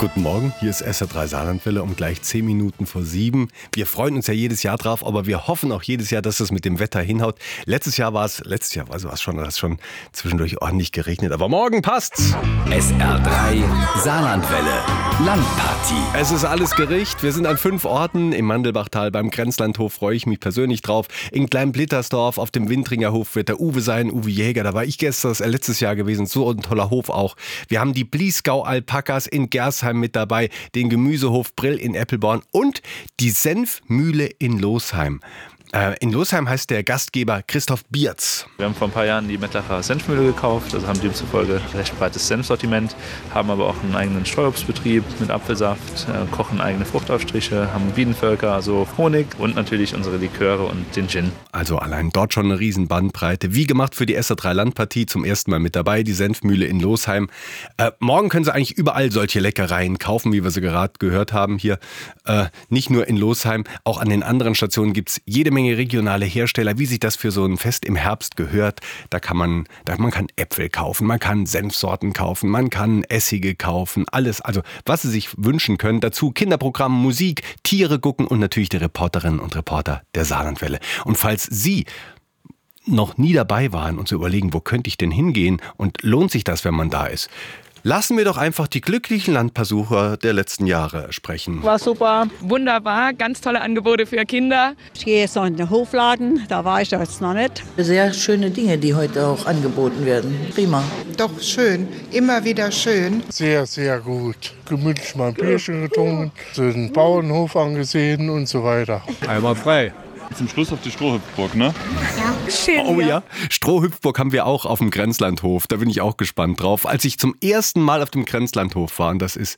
Guten Morgen, hier ist SR3 Saarlandwelle um gleich 10 Minuten vor 7. Wir freuen uns ja jedes Jahr drauf, aber wir hoffen auch jedes Jahr, dass es mit dem Wetter hinhaut. Letztes Jahr war es schon zwischendurch ordentlich geregnet, aber morgen passt's. SR3 Saarlandwelle Landpartie. Es ist alles Gericht. Wir sind an 5 Orten. Im Mandelbachtal beim Grenzlandhof freue ich mich persönlich drauf. In Kleinblittersdorf auf dem Wintриnger Hof wird der Uwe sein, Uwe Jäger. Da war ich letztes Jahr gewesen. So ein toller Hof auch. Wir haben die Bliesgau-Alpakas in Gersheim mit dabei, den Gemüsehof Brill in Eppelborn und die Senfmühle in Losheim. In Losheim heißt der Gastgeber Christoph Bierz. Wir haben vor ein paar Jahren die Mettlacher Senfmühle gekauft, also haben demzufolge ein recht breites Senfsortiment, haben aber auch einen eigenen Streuobstbetrieb mit Apfelsaft, kochen eigene Fruchtaufstriche, haben Bienenvölker, also Honig und natürlich unsere Liköre und den Gin. Also allein dort schon eine riesen Bandbreite. Wie gemacht für die SR3 Landpartie, zum ersten Mal mit dabei, die Senfmühle in Losheim. Morgen können Sie eigentlich überall solche Leckereien kaufen, wie wir sie gerade gehört haben hier. Nicht nur in Losheim, auch an den anderen Stationen gibt es jede Menge regionale Hersteller, wie sich das für so ein Fest im Herbst gehört. Man kann Äpfel kaufen, man kann Senfsorten kaufen, man kann Essige kaufen, alles, also was Sie sich wünschen können. Dazu Kinderprogramm, Musik, Tiere gucken und natürlich die Reporterinnen und Reporter der Saarlandwelle. Und falls Sie noch nie dabei waren und so überlegen, wo könnte ich denn hingehen und lohnt sich das, wenn man da ist? Lassen wir doch einfach die glücklichen Landbesucher der letzten Jahre sprechen. War super. Wunderbar, ganz tolle Angebote für Kinder. Ich gehe jetzt noch in den Hofladen, da war ich jetzt noch nicht. Sehr schöne Dinge, die heute auch angeboten werden. Prima. Doch schön, immer wieder schön. Sehr, sehr gut. Gemütlich mal ein Bierchen getrunken, den Bauernhof angesehen und so weiter. Einmal frei. Zum Schluss auf die Strohhüpfburg, ne? Ja. Schön, oh ja, Strohhüpfburg haben wir auch auf dem Grenzlandhof. Da bin ich auch gespannt drauf. Als ich zum ersten Mal auf dem Grenzlandhof war, und das ist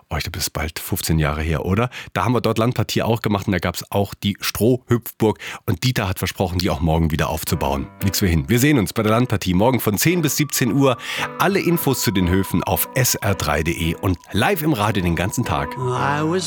bald 15 Jahre her, oder? Da haben wir dort Landpartie auch gemacht und da gab es auch die Strohhüpfburg. Und Dieter hat versprochen, die auch morgen wieder aufzubauen. Nichts für hin. Wir sehen uns bei der Landpartie morgen von 10 bis 17 Uhr. Alle Infos zu den Höfen auf sr3.de und live im Radio den ganzen Tag.